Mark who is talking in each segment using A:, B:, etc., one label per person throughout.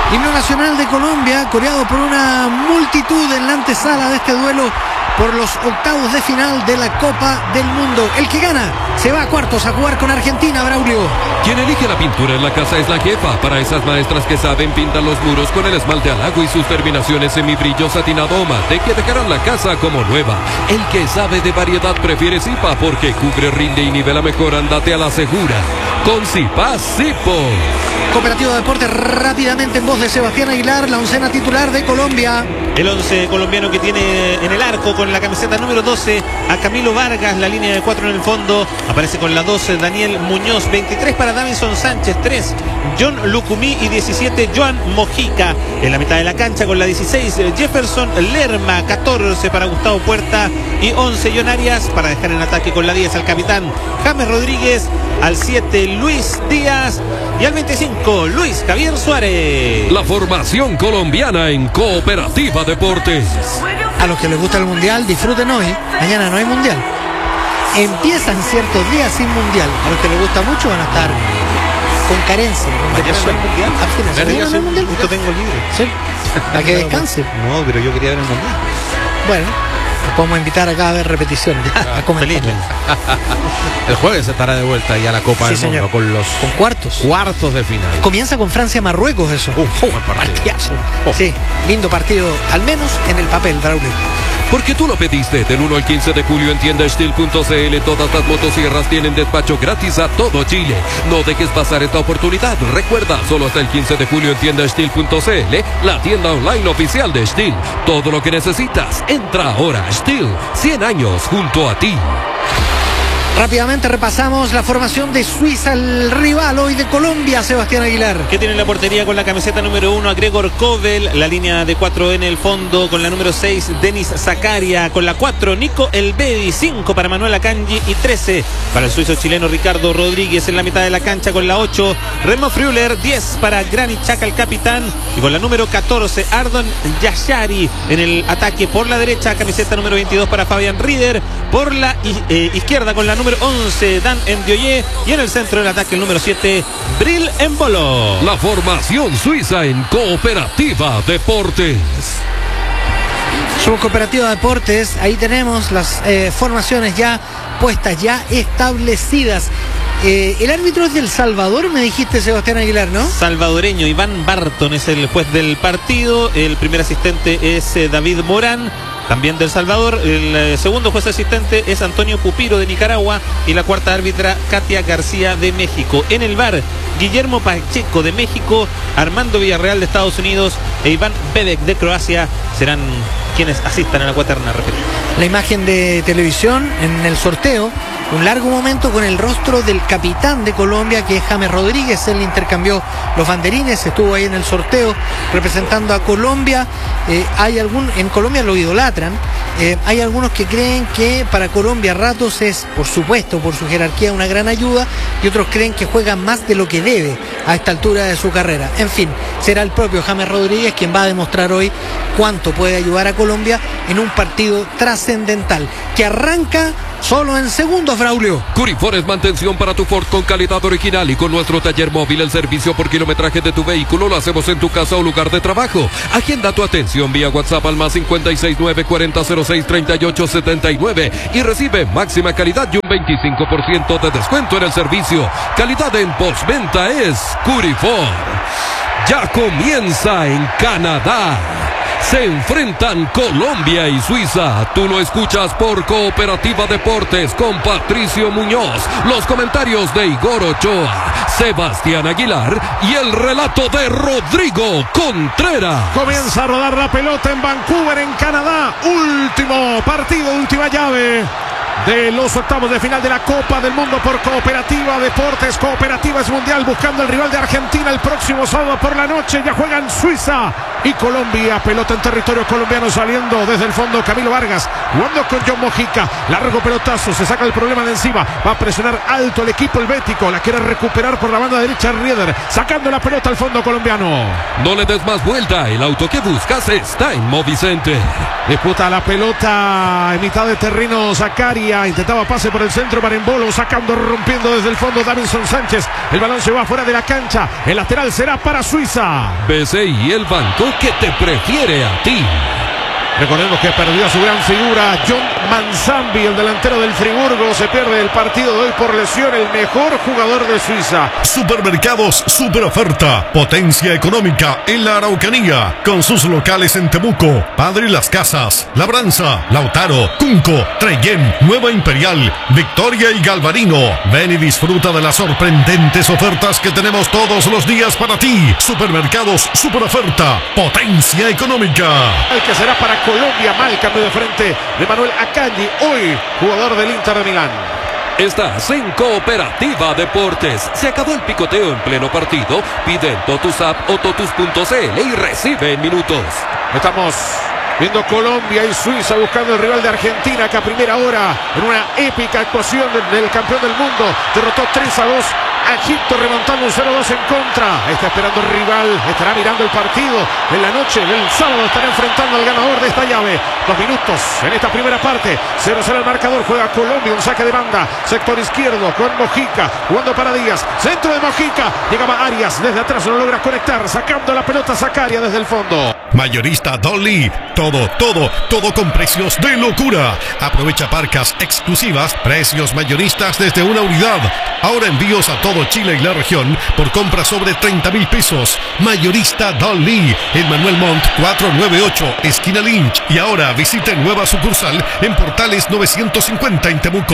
A: Himno nacional de Colombia, coreado por una multitud en la antesala de este duelo por los octavos de final de la Copa del Mundo. El que gana se va a cuartos a jugar con Argentina, Braulio.
B: Quien elige la pintura en la casa es la jefa. Para esas maestras que saben, pintan los muros con el esmalte al agua y sus terminaciones semibrillo satinado o mate que dejarán la casa como nueva. El que sabe de variedad prefiere Zipa porque cubre, rinde y nivela mejor. Andate a la segura con Zipa Zipo.
A: Cooperativo de Deportes rápidamente en voz de Sebastián Aguilar, la oncena titular de Colombia.
C: El 11 colombiano que tiene en el arco con la camiseta número 12 a Camilo Vargas, la línea de 4 en el fondo. Aparece con la 12 Daniel Muñoz, 23 para Davinson Sánchez, 3 John Lucumí y 17 Joan Mojica. En la mitad de la cancha con la 16 Jefferson Lerma, 14 para Gustavo Puerta y 11 John Arias para dejar en ataque con la 10 al capitán James Rodríguez, al 7 Luis Díaz y al 25 Luis Javier Suárez.
B: La formación colombiana en Cooperativa Deportes.
A: A los que les gusta el mundial, disfruten hoy. Mañana no hay mundial. Empiezan ciertos días sin mundial. A los que les gusta mucho van a estar con carencia.
C: Mañana no hay mundial.
A: Mañana no hay mundial.
C: Justo tengo libre.
A: Sí. Para que descanse.
C: No, pero yo quería ver el mundial.
A: Bueno, nos podemos invitar acá a ver repeticiones. A comentar.
D: El jueves estará de vuelta ya la Copa del Mundo con los cuartos de final.
A: Comienza con Francia-Marruecos eso.
D: Buen partido.
A: Sí, lindo partido, al menos en el papel, Braulio.
B: Porque tú lo pediste. Del 1 al 15 de julio en tiendasteel.cl todas las motosierras tienen despacho gratis a todo Chile. No dejes pasar esta oportunidad. Recuerda, solo hasta el 15 de julio en tiendasteel.cl, la tienda online oficial de Steel. Todo lo que necesitas, entra ahora. Steel, 100 años junto a ti.
A: Rápidamente repasamos la formación de Suiza, el rival hoy de Colombia, Sebastián Aguilar.
C: Que tiene la portería con la camiseta número 1 a Gregor Kobel, la línea de 4 en el fondo con la número 6 Denis Zakaria, con la 4 Nico Elvedi, 5 para Manuel Akanji y 13 para el suizo chileno Ricardo Rodríguez. En la mitad de la cancha con la 8 Remo Früller, 10 para Granit Xhaka, el capitán, y con la número 14 Ardon Yashari en el ataque por la derecha, camiseta número 22 para Fabián Rieder, por la izquierda con la número 11 Dan Ndioye y en el centro del ataque el número 7 Bril Embolo.
B: La formación suiza en Cooperativa Deportes.
A: Somos Cooperativa Deportes, ahí tenemos las formaciones ya puestas, ya establecidas. El árbitro es del Salvador, me dijiste, Sebastián Aguilar, ¿no?
C: Salvadoreño, Iván Barton es el juez del partido. El primer asistente es David Morán, también del Salvador. El segundo juez asistente es Antonio Pupiro de Nicaragua y la cuarta árbitra Katia García de México. En el VAR, Guillermo Pacheco de México, Armando Villarreal de Estados Unidos e Iván Bebek de Croacia serán quienes asistan a la cuaterna.
A: La imagen de televisión en el sorteo, un largo momento con el rostro del capitán de Colombia, que es James Rodríguez. Él intercambió los banderines, estuvo ahí en el sorteo representando a Colombia. En Colombia lo idolatran. Hay algunos que creen que para Colombia a ratos es, por supuesto, por su jerarquía, una gran ayuda, y otros creen que juega más de lo que debe a esta altura de su carrera. En fin, será el propio James Rodríguez quien va a demostrar hoy cuánto puede ayudar a Colombia en un partido trascendental que arranca solo en segundos, Braulio.
B: Curifor es mantención para tu Ford con calidad original, y con nuestro taller móvil el servicio por kilometraje de tu vehículo lo hacemos en tu casa o lugar de trabajo. Agenda tu atención vía WhatsApp al más 569 40 06 38 79 y recibe máxima calidad y un 25% de descuento en el servicio. Calidad en postventa es Curifor. Ya comienza en Canadá. Se enfrentan Colombia y Suiza. Tú lo escuchas por Cooperativa Deportes con Patricio Muñoz, los comentarios de Igor Ochoa, Sebastián Aguilar y el relato de Rodrigo Contreras.
E: Comienza a rodar la pelota en Vancouver, en Canadá. Último partido, última llave de los octavos de final de la Copa del Mundo por Cooperativa Deportes. Cooperativa es mundial, buscando el rival de Argentina el próximo sábado por la noche. Ya juegan Suiza y Colombia. Pelota en territorio colombiano, saliendo desde el fondo Camilo Vargas, jugando con John Mojica. Largo pelotazo, se saca el problema de encima. Va a presionar alto el equipo helvético. La quiere recuperar por la banda derecha Rieder, sacando la pelota al fondo colombiano.
B: No le des más vuelta, el auto que buscas está en Movicenter.
E: Disputa la pelota en mitad de terreno Zakaria, intentaba pase por el centro para Embolo, sacando, rompiendo desde el fondo Davinson Sánchez. El balón se va fuera de la cancha, el lateral será para Suiza.
B: BCI, el banco que te prefiere a ti.
E: Recordemos que perdió a su gran figura John Manzambi, el delantero del Friburgo. Se pierde el partido de hoy por lesión, el mejor jugador de Suiza.
F: Supermercados Super Oferta, potencia económica en la Araucanía, con sus locales en Temuco, Padre Las Casas, Labranza, Lautaro, Cunco, Treyén, Nueva Imperial, Victoria y Galvarino. Ven y disfruta de las sorprendentes ofertas que tenemos todos los días para ti. Supermercados Super Oferta, potencia económica.
E: El que será para Colombia, mal cambio de frente de Manuel Akanji, hoy jugador del Inter de Milán.
B: Estás en Cooperativa Deportes. Se acabó el picoteo en pleno partido. Pide en Totus App o Totus.cl y recibe en minutos.
E: Estamos viendo Colombia y Suiza buscando el rival de Argentina, que a primera hora, en una épica actuación del campeón del mundo, derrotó 3-2 a Egipto, remontando un 0-2 en contra. Está esperando el rival, estará mirando el partido en la noche del sábado, estará enfrentando al ganador de esta llave. 2 minutos en esta primera parte, 0-0 el marcador. Juega Colombia, un saque de banda, sector izquierdo con Mojica, jugando para Díaz, centro de Mojica, llegaba Arias desde atrás, no logra conectar, sacando la pelota Zakaria desde el fondo.
F: Mayorista Dolly, todo con precios de locura. Aprovecha parcas exclusivas, precios mayoristas desde una unidad. Ahora envíos a todo Chile y la región por compra sobre 30,000 pesos. Mayorista Dolly, en Manuel Montt 498, esquina Lynch. Y ahora visite nueva sucursal en Portales 950 en Temuco.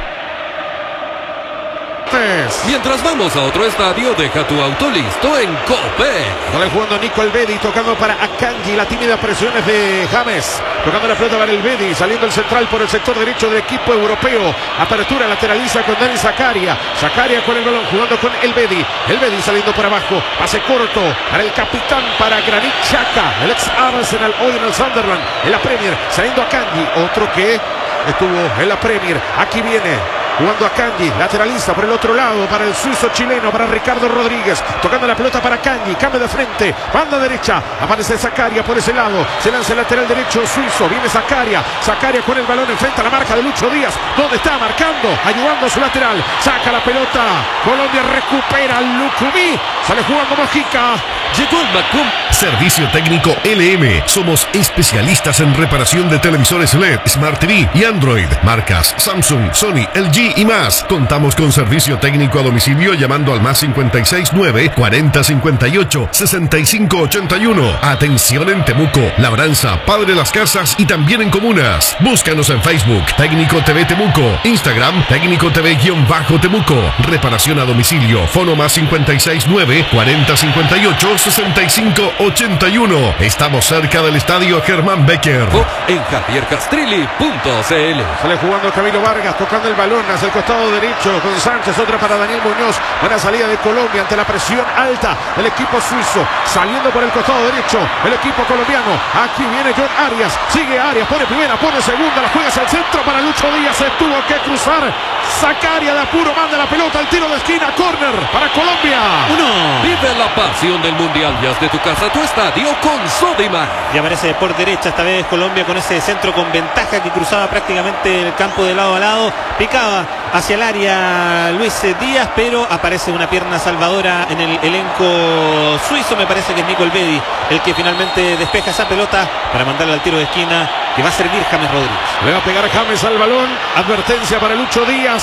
B: Mientras vamos a otro estadio, deja tu auto listo en Copec.
E: Sale jugando Nico Elvedi, tocando para Akanji. La tímida presión es de James, tocando la pelota para Elvedi, saliendo el central por el sector derecho del equipo europeo. Apertura, lateraliza con Dani Zakaria. Zakaria con el balón, jugando con Elvedi. Elvedi saliendo por abajo, pase corto para el capitán, para Granit Xhaka, el ex Arsenal, hoy en el Sunderland, en la Premier. Saliendo Akanji, otro que estuvo en la Premier. Aquí viene jugando Akanji, lateraliza por el otro lado para el suizo chileno, para Ricardo Rodríguez, tocando la pelota para Akanji, cambio de frente, banda derecha, aparece Zakaria por ese lado, se lanza el lateral derecho suizo, viene Zakaria con el balón, enfrenta la marca de Lucho Díaz, donde está marcando, ayudando a su lateral, saca la pelota, Colombia recupera Lucumí, sale jugando Mojica.
B: Llegó el Macum.
F: Servicio técnico LM. Somos especialistas en reparación de televisores LED, Smart TV y Android. Marcas Samsung, Sony, LG y más. Contamos con servicio técnico a domicilio llamando al más 569 40 58 65 81. Atención en Temuco, Labranza, Padre Las Casas y también en comunas. Búscanos en Facebook, Técnico TV Temuco, Instagram, Técnico TV-Temuco. Reparación a domicilio, fono más 569 40 58 65 81. Estamos cerca del estadio Germán Becker.
B: En javiercastrilli.cl.
E: Sale jugando Camilo Vargas, tocando el balón hacia el costado derecho con Sánchez, otra para Daniel Muñoz. Buena salida de Colombia ante la presión alta del equipo suizo. Saliendo por el costado derecho el equipo colombiano. Aquí viene John Arias, sigue Arias, pone primera, pone segunda, la juega hacia el centro para Lucho Díaz. Se tuvo que cruzar. Zakaria de apuro manda la pelota al tiro de esquina, córner para Colombia.
B: Vive la pasión del mundial desde tu casa, tu estadio con Sodimac.
C: Y aparece por derecha esta vez Colombia con ese centro con ventaja que cruzaba prácticamente el campo de lado a lado, picaba hacia el área Luis Díaz, pero aparece una pierna salvadora en el elenco suizo. Me parece que es Nico Elvedi el que finalmente despeja esa pelota para mandarla al tiro de esquina que va a servir James Rodríguez.
E: Le va a pegar James al balón, advertencia para Lucho Díaz.